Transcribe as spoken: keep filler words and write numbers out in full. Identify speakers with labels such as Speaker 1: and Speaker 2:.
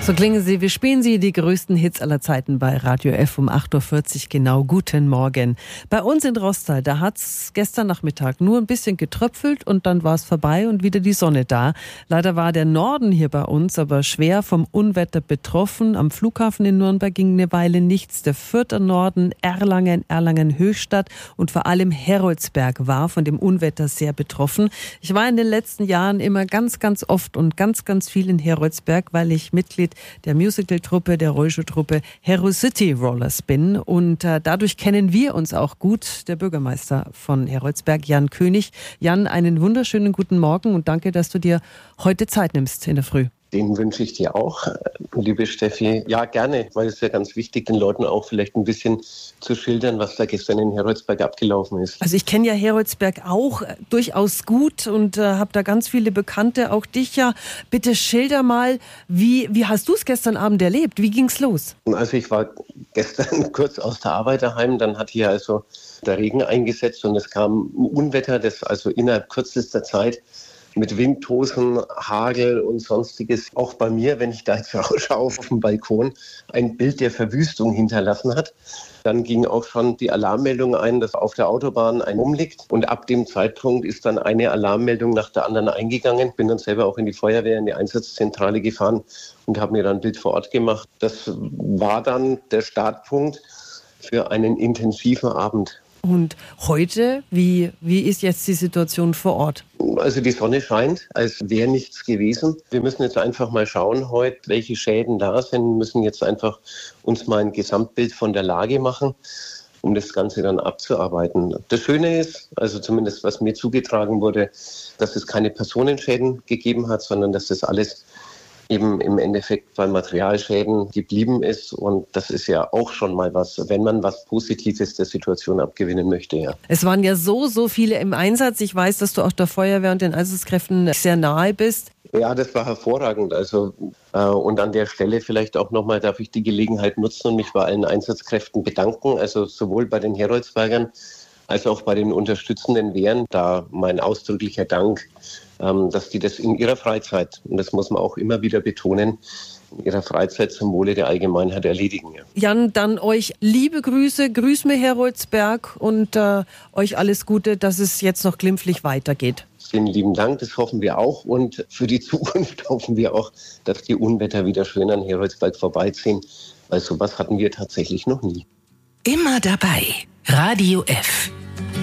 Speaker 1: So klingen sie, wir spielen sie, die größten Hits aller Zeiten bei Radio F um acht Uhr vierzig genau. Guten Morgen. Bei uns in Rostal, da hat's gestern Nachmittag nur ein bisschen getröpfelt und dann war es vorbei und wieder die Sonne da. Leider war der Norden hier bei uns aber schwer vom Unwetter betroffen. Am Flughafen in Nürnberg ging eine Weile nichts. Der Fürther Norden, Erlangen, Erlangen-Höchstadt und vor allem Heroldsberg war von dem Unwetter sehr betroffen. Ich war in den letzten Jahren immer ganz, ganz oft und ganz, ganz viel in Heroldsberg, weil ich Mitglied der Musical-Truppe, der Rollschuh-Truppe Hero City Rollers bin. Und äh, dadurch kennen wir uns auch gut. Der Bürgermeister von Heroldsberg, Jan König. Jan, einen wunderschönen guten Morgen und danke, dass du dir heute Zeit nimmst in der Früh.
Speaker 2: Den wünsche ich dir auch, liebe Steffi. Ja, gerne, weil es ja ganz wichtig, den Leuten auch vielleicht ein bisschen zu schildern, was da gestern in Heroldsberg abgelaufen ist.
Speaker 1: Also ich kenne ja Heroldsberg auch durchaus gut und äh, habe da ganz viele Bekannte, auch dich ja. Bitte schilder mal, wie, wie hast du es gestern Abend erlebt? Wie ging's los?
Speaker 2: Also ich war gestern kurz aus der Arbeit daheim, dann hat hier also der Regen eingesetzt und es kam ein Unwetter, das also innerhalb kürzester Zeit mit Windhosen, Hagel und Sonstiges, auch bei mir, wenn ich da jetzt rausschaue auf dem Balkon, ein Bild der Verwüstung hinterlassen hat. Dann ging auch schon die Alarmmeldung ein, dass auf der Autobahn ein umliegt. Und ab dem Zeitpunkt ist dann eine Alarmmeldung nach der anderen eingegangen. Bin dann selber auch in die Feuerwehr, in die Einsatzzentrale gefahren und habe mir dann ein Bild vor Ort gemacht. Das war dann der Startpunkt für einen intensiven Abend.
Speaker 1: Und heute, wie, wie ist jetzt die Situation vor Ort?
Speaker 2: Also die Sonne scheint, als wäre nichts gewesen. Wir müssen jetzt einfach mal schauen heute, welche Schäden da sind. Wir müssen jetzt einfach uns mal ein Gesamtbild von der Lage machen, um das Ganze dann abzuarbeiten. Das Schöne ist, also zumindest was mir zugetragen wurde, dass es keine Personenschäden gegeben hat, sondern dass das alles eben im Endeffekt bei Materialschäden geblieben ist. Und das ist ja auch schon mal was, wenn man was Positives der Situation abgewinnen möchte. Ja.
Speaker 1: Es waren ja so, so viele im Einsatz. Ich weiß, dass du auch der Feuerwehr und den Einsatzkräften sehr nahe bist.
Speaker 2: Ja, das war hervorragend. Also äh, und an der Stelle vielleicht auch nochmal darf ich die Gelegenheit nutzen und mich bei allen Einsatzkräften bedanken. Also sowohl bei den Heroldsbergern als auch bei den unterstützenden Wehren. Da mein ausdrücklicher Dank, ähm, dass die das in ihrer Freizeit, und das muss man auch immer wieder betonen, in ihrer Freizeit zum Wohle der Allgemeinheit erledigen. Ja.
Speaker 1: Jan, dann euch liebe Grüße, grüß mir Heroldsberg und äh, euch alles Gute, dass es jetzt noch glimpflich weitergeht.
Speaker 2: Vielen lieben Dank, das hoffen wir auch. Und für die Zukunft hoffen wir auch, dass die Unwetter wieder schön an Heroldsberg vorbeiziehen, weil sowas hatten wir tatsächlich noch nie.
Speaker 3: Immer dabei. Radio F.